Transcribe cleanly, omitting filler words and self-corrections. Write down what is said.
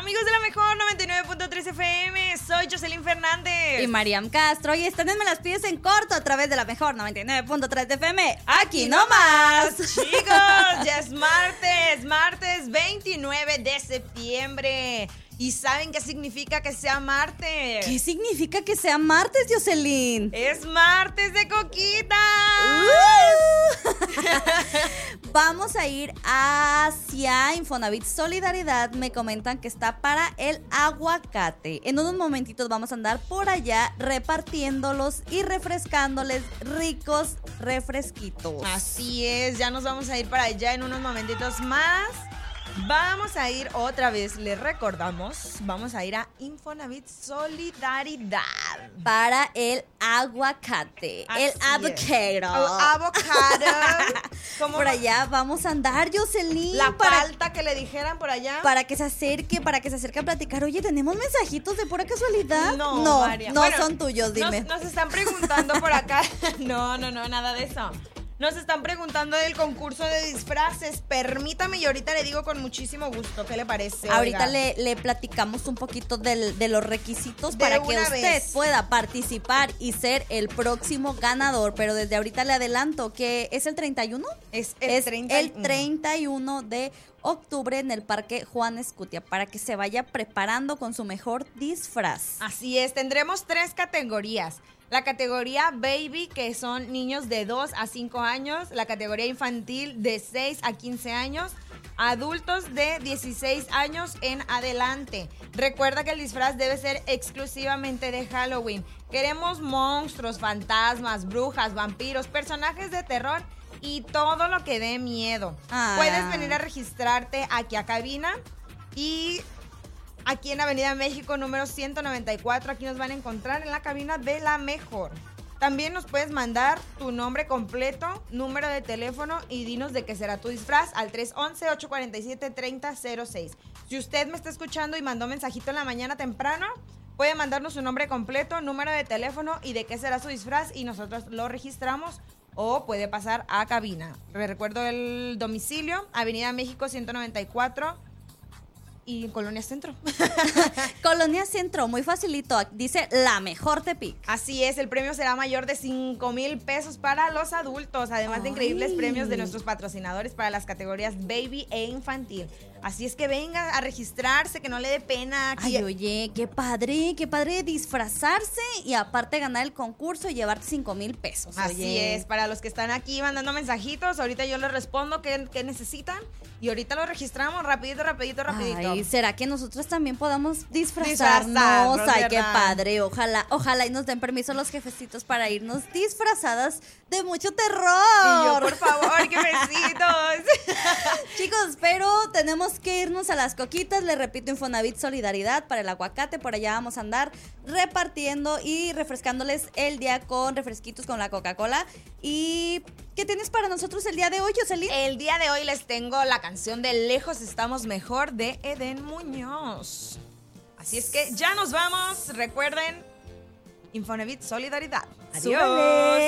Amigos de la mejor 99.3 FM, soy Jocelyn Fernández. Y Mariam Castro. Y están en Me las pides en corto a través de la mejor 99.3 FM. ¡Aquí nomás! Chicos, ya es martes 29 de septiembre. ¿Y saben qué significa que sea martes? ¿Qué significa que sea martes, Jocelyn? ¡Es martes de coquitas! Vamos a ir hacia Infonavit Solidaridad. Me comentan que está para el aguacate. En unos momentitos vamos a andar por allá repartiéndolos y refrescándoles ricos refresquitos. Así es, ya nos vamos a ir para allá en unos momentitos más. Vamos a ir otra vez, les recordamos, vamos a ir a Infonavit Solidaridad. Para el aguacate, Así el es. avocado. Avocado. ¿Cómo Por no? allá vamos a andar, Jocelyn. La palta que le dijeran por allá. Para que se acerque a platicar. Oye, ¿tenemos mensajitos de pura casualidad? No, María. No Bueno, son tuyos, dime. Nos están preguntando por acá. No, nada de eso. Nos están preguntando del concurso de disfraces. Permítame y ahorita le digo con muchísimo gusto. ¿Qué le parece? Ahorita Oiga. le platicamos un poquito de los requisitos De para que una usted vez. pueda participar y ser el próximo ganador. Pero desde ahorita le adelanto que es el 31. Es Es 31. el 31 de octubre en el Parque Juan Escutia para que se vaya preparando con su mejor disfraz. Así es, tendremos 3 categorías. La categoría Baby, que son niños de 2 a 5 años. La categoría infantil de 6 a 15 años. Adultos de 16 años en adelante. Recuerda que el disfraz debe ser exclusivamente de Halloween. Queremos monstruos, fantasmas, brujas, vampiros, personajes de terror y todo lo que dé miedo. Ah. Puedes venir a registrarte aquí a cabina y aquí en Avenida México número 194. Aquí nos van a encontrar en la cabina de La Mejor. También nos puedes mandar tu nombre completo, número de teléfono y dinos de qué será tu disfraz al 311-847-3006. Si usted me está escuchando y mandó mensajito en la mañana temprano, puede mandarnos su nombre completo, número de teléfono y de qué será su disfraz y nosotros lo registramos. O puede pasar a cabina. Les recuerdo el domicilio, Avenida México 194 y Colonia Centro. Colonia Centro, muy facilito. Dice La Mejor Tepic. Así es, el premio será mayor de 5,000 pesos para los adultos, además de increíbles premios de nuestros patrocinadores para las categorías Baby e Infantil. Así es que venga a registrarse, que no le dé pena. Aquí. Ay, oye, qué padre disfrazarse y aparte ganar el concurso y llevarte 5,000 pesos. Así Oye. es, para los que están aquí mandando mensajitos, ahorita yo les respondo qué necesitan y ahorita lo registramos rapidito. Ay, ¿será que nosotros también podamos Disfrazarnos, disfrazarnos? Ay, qué ¿verdad? padre. Ojalá y nos den permiso los jefecitos para irnos disfrazadas de mucho terror. Y yo, por favor, qué besitos. Chicos, pero tenemos que irnos a las coquitas. Les repito, Infonavit Solidaridad para el aguacate. Por allá vamos a andar repartiendo y refrescándoles el día con refresquitos con la Coca-Cola. ¿Y qué tienes para nosotros el día de hoy, Jocelyn? El día de hoy les tengo la canción de Lejos Estamos Mejor de Eden Muñoz. Así es que ya nos vamos. Recuerden, Infonavit Solidaridad. Adiós. Súbele.